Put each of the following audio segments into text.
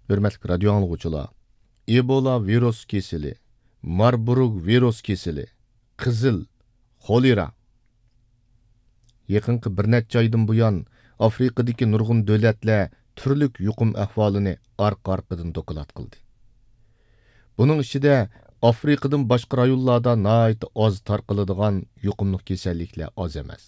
Hürmetli radyo anlıqçılar, Ebola virus kesili, Marburg virus kesili, Qizil, xolera. Yaqinqi bir necha aydan buyon Afrikadagi nurg'un davlatlar turlik yuqum ahvolini orqa-orqadan doklad qildi. Buning ichida Afrikadan boshqa rayonlarda nihoyat oz tarqaladigan yuqumli kasalliklar oz emas.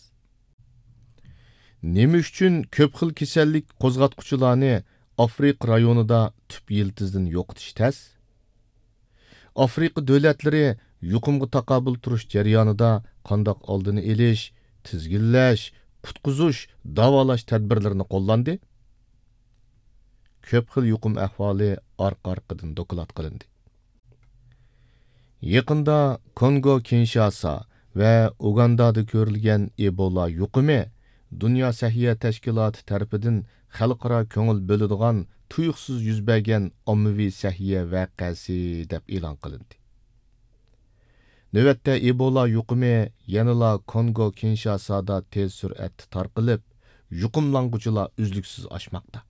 Nima uchun ko'p xil kasallik qo'zg'atquchilarni Afrika rayonida tüp yiltizdan yo'qotish tas? Afrika davlatlari yuqumga taqobil turish jarayonida qandoq oldini olish, tizginlash, qutqizish, davolash tadbirlarini qo'llandi. Ko'p xil yuqum ahvoli orqa-orqadan doklad qilindi. Yaqinda Kongo, Kinshasa va Ugandada ko'rilgan Ebola yuqumi Dünya Səhiyyə Təşkilatı tərəfindən xalqara көңіл bölüdüğən tuyuqsuz yüz bergen ommaviy səhiyyə vəqəsi deb e'lon qilindi. Növətdə Ebola yuqumi yanıla Kongo, Kinshasada tez sürətdə tarqılıb, yuqumlanğıcılar üzlüksüz aşmaqda.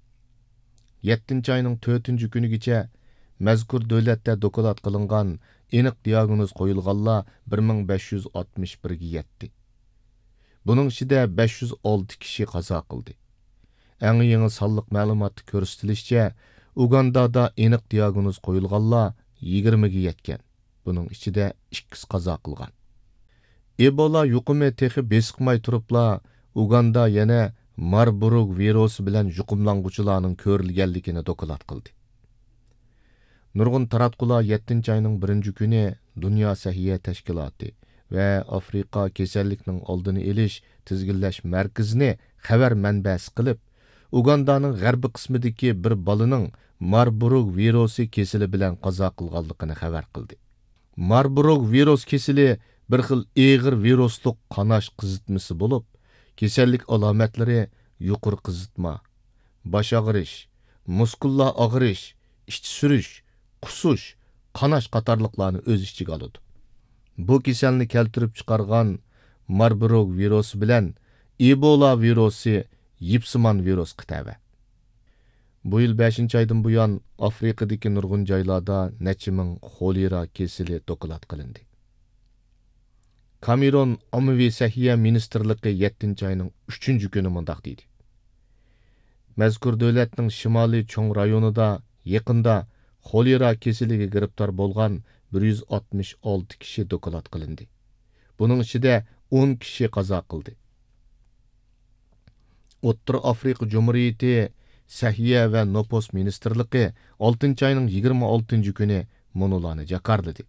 7 ayının 4 günügəcə məzkur dövlətdə doklad qılınğan aniq diagnoz qoyulğanlar 1561-ge yetdi. Bunun içinde 506 kişi qaza qıldı. Ən yeni sallıq məlumatı ko'rsatilishçə, Ugandada aniq diagnoz qoyulğanlar 20-ge yetken. Bunun içinde 2 qaza qılğan. Ebola yuqumi texi besiqmay turupla, Uganda yana Marburg virusi bilan yuqumlanğuchilarning ko'rilganligini doklad qildi. Nurg'un taratqular 7 ayning 1-kuni Dünya Səhiyyə Təşkilatı ve Afrika kasallikning oldini olish tizginlash markazini xabar manbasi qilib, Ugandaning g'arbiy qismidagi bir bolaning Marburg virusi kesili bilan qazo qilganligini xabar qildi. Marburg virus kesili bir xil og'ir viruslik qanash qizitmasi bo'lib, kasallik alomatlari yuqori qizitma, bosh og'rish, muskullar og'rish, ichki surish, qusish, qanash qatorliqlarni o'z ichiga oladi. Bu kasalni keltirib chiqargan Marburg virusi bilan Ebola virusi yipsimon virus qitava. Bu yil 5 aydan buyon Afrikadagi nurg'un joylarda necha ming xolera kesili doklad qilindi. Kamerun ommaviy səhiyyə ministerligi 7 ayning 3-kuni mundaq deydi. Mazkur davlatning shimoliy cho'ng rayonida yaqinda xolera kesiliga giribtor bo'lgan 166 kishi doklad qilindi. Bunun içinde 10 kishi qazo qildi. O'rta Afrika Cumhuriyeti Səhiyyə və Nopos Ministerligi 6 ayning 26-kuni munularni jakarladı.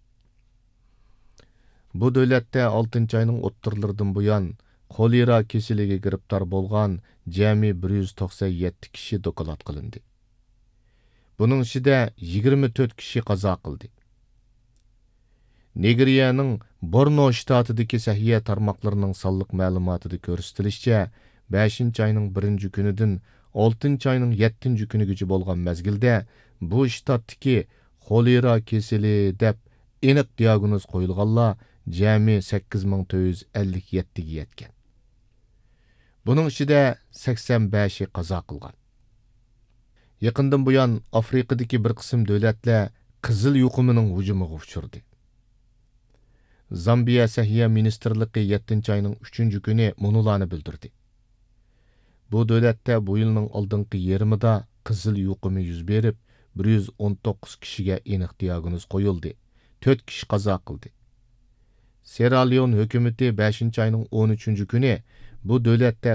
Bu davlatda 6 ayning o'ttirlaridan buyon xolera kesiliga giribtor bo'lgan jami 197 kishi doklad qilindi. Bunun içinde 24 kishi qazo qildi. Nigeriyaning Borno shtatidagi səhiyyə tarmoqlarining sonliq ma'lumotida ko'rsatilishicha, 5 ayning 1-kunidan 6 ayning 7-kunigacha bo'lgan mezgilda bu shtatdagi xolera kesili deb aniq diagnoz qo'yilganlar jami 8457 ga yetgan. Buning ichida 85 qazo qilgan. Yaqindan buyon Afrikadagi bir qism davlatlar qizil yuqumining hujumiga uchirdi. Zambiya Səhiyyə Ministerligi 7 ayning 3-kuni munularni bildirdi. Bu davlatda bu yilning oldingi yarmida qizil yuqumi yuz berib, 119 kishiga aniq diagnoz qo'yildi. 4 kishi qazo qildi. Sierra Leone hukumati 5 ayning 13-kuni bu davlatda